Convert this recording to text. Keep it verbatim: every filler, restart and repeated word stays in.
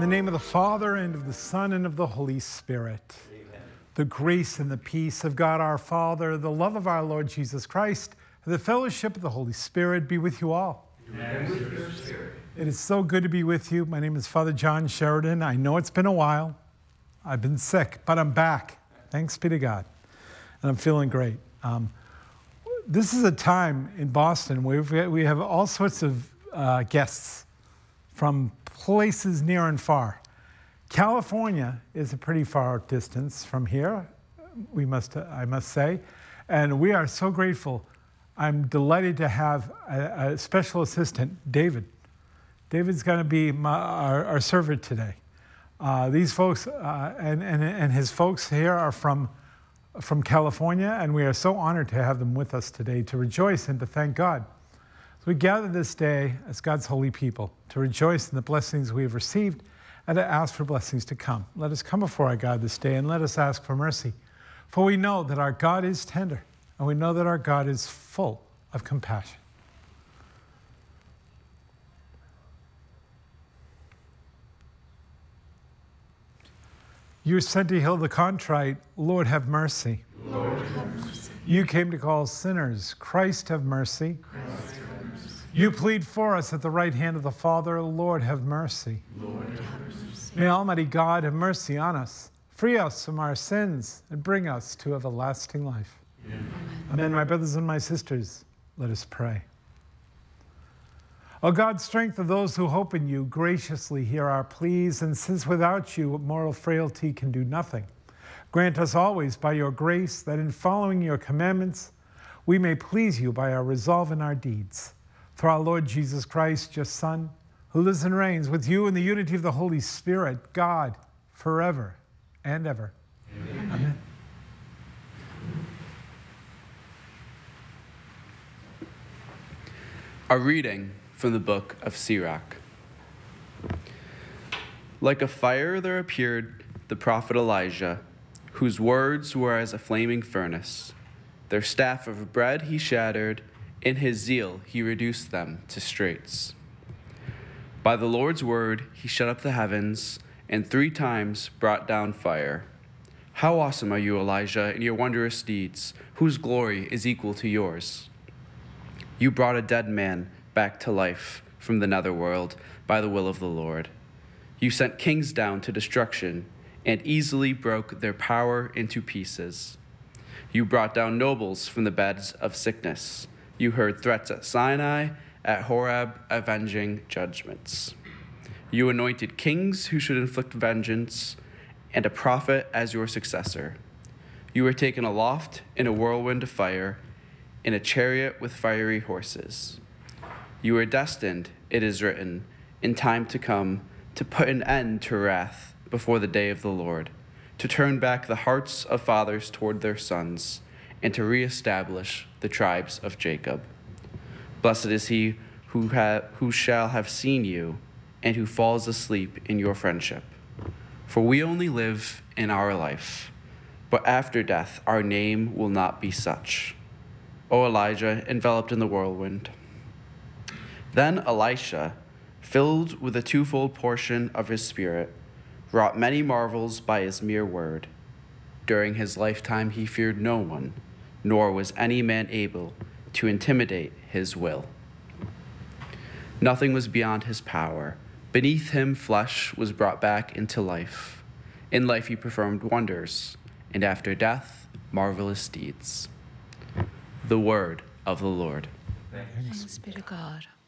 the name of the Father, and of the Son, and of the Holy Spirit. Amen. The grace and the peace of God our Father, the love of our Lord Jesus Christ, and the fellowship of the Holy Spirit be with you all. And with your spirit. It is so good to be with you. My name is Father John Sheridan. I know it's been a while. I've been sick, but I'm back. Thanks be to God. And I'm feeling great. Um, this is a time in Boston where we've, we have all sorts of uh, guests from places near and far. California is a pretty far distance from here, we must, I must say. And we are so grateful. I'm delighted to have a, a special assistant, David. David's going to be my, our, our server today. Uh, these folks uh, and, and, and his folks here are from, from California, and we are so honored to have them with us today to rejoice and to thank God. So we gather this day as God's holy people to rejoice in the blessings we have received and to ask for blessings to come. Let us come before our God this day and let us ask for mercy. For we know that our God is tender, and we know that our God is full of compassion. You sent to heal the contrite, Lord, have mercy. Lord, have mercy. You came to call sinners, Christ, have mercy. Christ, have mercy. You plead for us at the right hand of the Father, Lord, have mercy. Lord, have mercy. May Almighty God have mercy on us, free us from our sins, and bring us to everlasting life. Amen. Amen. My brothers and my sisters, let us pray. O God, strength of those who hope in you, graciously hear our pleas, and since without you moral frailty can do nothing, grant us always by your grace that in following your commandments we may please you by our resolve and our deeds. Through our Lord Jesus Christ, your Son, who lives and reigns with you in the unity of the Holy Spirit, God, forever and ever. Amen. Amen. A reading from the book of Sirach. Like a fire there appeared the prophet Elijah, whose words were as a flaming furnace. Their staff of bread he shattered, in his zeal he reduced them to straits. By the Lord's word he shut up the heavens, and three times brought down fire. How awesome are you, Elijah, in your wondrous deeds, whose glory is equal to yours. You brought a dead man back to life from the netherworld by the will of the Lord. You sent kings down to destruction and easily broke their power into pieces. You brought down nobles from the beds of sickness. You heard threats at Sinai, at Horeb, avenging judgments. You anointed kings who should inflict vengeance, and a prophet as your successor. You were taken aloft in a whirlwind of fire, in a chariot with fiery horses. You are destined, it is written, in time to come, to put an end to wrath before the day of the Lord, to turn back the hearts of fathers toward their sons, and to reestablish the tribes of Jacob. Blessed is he who, ha- who shall have seen you, and who falls asleep in your friendship. For we only live in our life, but after death our name will not be such. O Elijah, enveloped in the whirlwind. Then Elisha, filled with a twofold portion of his spirit, wrought many marvels by his mere word. During his lifetime he feared no one, nor was any man able to intimidate his will. Nothing was beyond his power. Beneath him flesh was brought back into life. In life he performed wonders, and after death, marvelous deeds. The word of the Lord. Thanks. Thanks be to God.